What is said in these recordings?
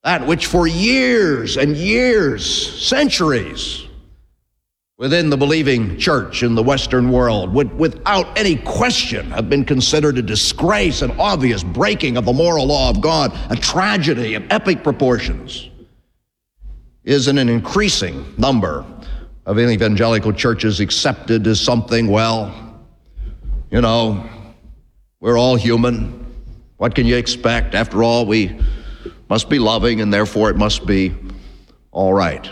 That which for years and years, centuries, within the believing church in the Western world would, without any question, have been considered a disgrace, an obvious breaking of the moral law of God, a tragedy of epic proportions, is in an increasing number of evangelical churches accepted as something, well, you know, we're all human. What can you expect? After all, we must be loving, and therefore it must be all right.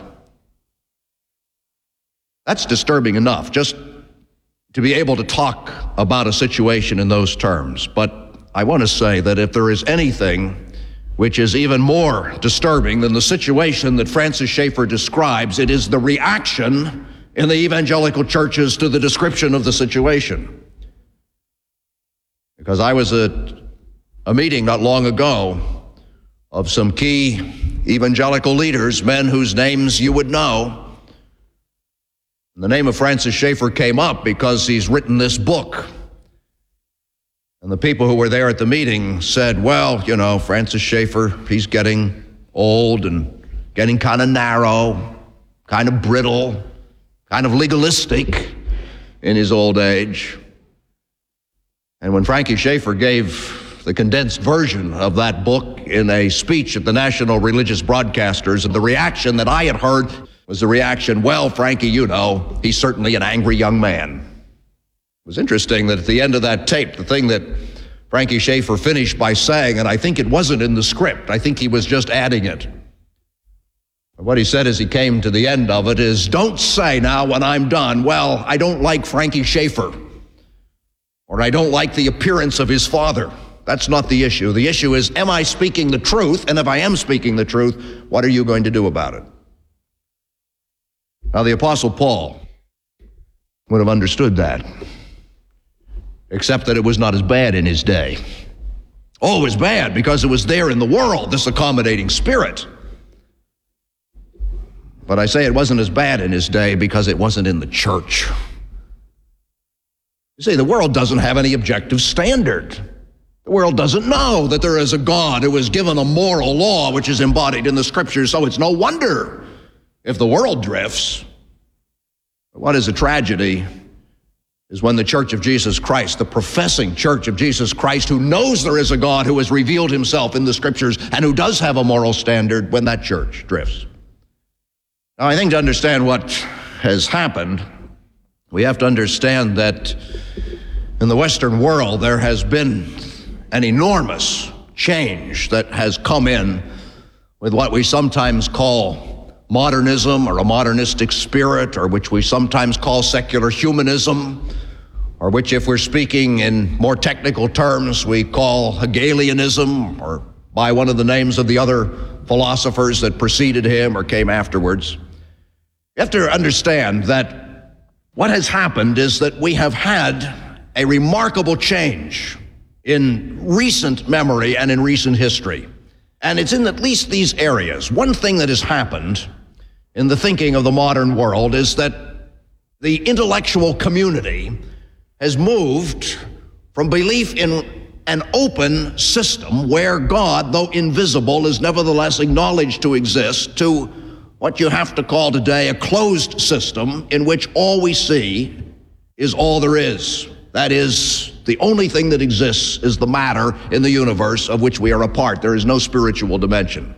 That's disturbing enough, just to be able to talk about a situation in those terms. But I want to say that if there is anything which is even more disturbing than the situation that Francis Schaeffer describes, it is the reaction in the evangelical churches to the description of the situation. Because I was at a meeting not long ago of some key evangelical leaders, men whose names you would know. And the name of Francis Schaeffer came up because he's written this book. And the people who were there at the meeting said, well, you know, Francis Schaeffer, he's getting old and getting kind of narrow, kind of brittle, kind of legalistic in his old age. And when Frankie Schaeffer gave the condensed version of that book in a speech at the National Religious Broadcasters, and the reaction that I had heard was the reaction, well, Frankie, you know, he's certainly an angry young man. It was interesting that at the end of that tape, the thing that Frankie Schaeffer finished by saying, and I think it wasn't in the script, I think he was just adding it. What he said as he came to the end of it is, don't say now when I'm done, well, I don't like Frankie Schaeffer, or I don't like the appearance of his father. That's not the issue. The issue is, am I speaking the truth? And if I am speaking the truth, what are you going to do about it? Now, the Apostle Paul would have understood that, except that it was not as bad in his day. Oh, it was bad because it was there in the world, this accommodating spirit. But I say it wasn't as bad in his day because it wasn't in the church. You see, the world doesn't have any objective standard. The world doesn't know that there is a God who has given a moral law which is embodied in the Scriptures, so it's no wonder if the world drifts. But what is a tragedy is when the Church of Jesus Christ, the professing Church of Jesus Christ, who knows there is a God who has revealed himself in the Scriptures and who does have a moral standard, when that church drifts. Now, I think to understand what has happened, we have to understand that in the Western world there has been an enormous change that has come in with what we sometimes call modernism, or a modernistic spirit, or which we sometimes call secular humanism, or which, if we're speaking in more technical terms, we call Hegelianism, or by one of the names of the other philosophers that preceded him or came afterwards. You have to understand that what has happened is that we have had a remarkable change in recent memory and in recent history. And it's in at least these areas. One thing that has happened in the thinking of the modern world is that the intellectual community has moved from belief in an open system where God, though invisible, is nevertheless acknowledged to exist, to what you have to call today a closed system in which all we see is all there is. That is, the only thing that exists is the matter in the universe of which we are a part. There is no spiritual dimension.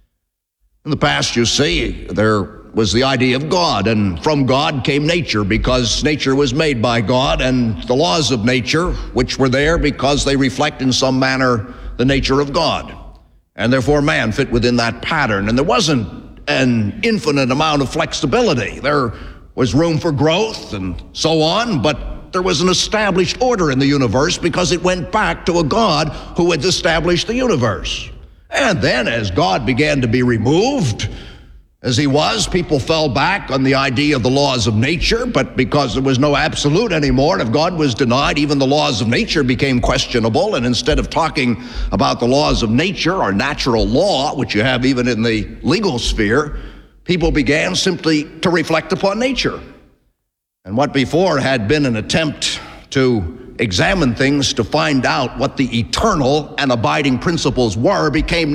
In the past, you see, there was the idea of God, and from God came nature, because nature was made by God, and the laws of nature, which were there because they reflect in some manner the nature of God. And therefore man fit within that pattern. And there wasn't an infinite amount of flexibility. There was room for growth and so on, but there was an established order in the universe because it went back to a God who had established the universe. And then as God began to be removed, as he was, people fell back on the idea of the laws of nature, but because there was no absolute anymore, if God was denied, even the laws of nature became questionable, and instead of talking about the laws of nature or natural law, which you have even in the legal sphere, people began simply to reflect upon nature. And what before had been an attempt to examine things to find out what the eternal and abiding principles were became